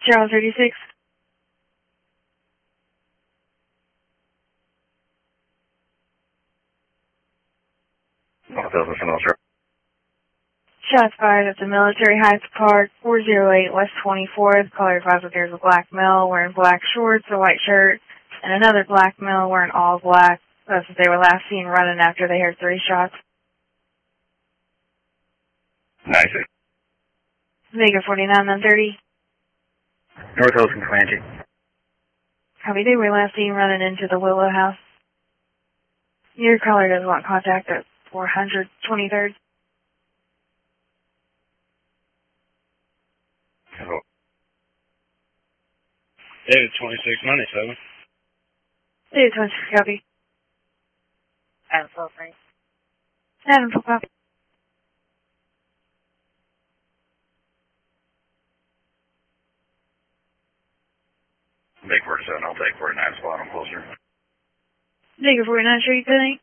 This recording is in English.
Charles 36. North Hills, Mission Hill, Shots fired at the Military Heights Park, 408 West 24th. Caller advised that there's a black male wearing black shorts, a white shirt, and another black male wearing all black. That's what they were last seen running after they heard 3 shots. Nice. Vega 49-930. North Hills and Comanche. Copy, they were last seen running into the Willow House. Your caller does want contact at 400 23rd. Hello. David 2697. David 26, copy. Adam full frame. Adam, full copy. Big 47, I'll take 49, spot on closer. Vega 49, sure you think?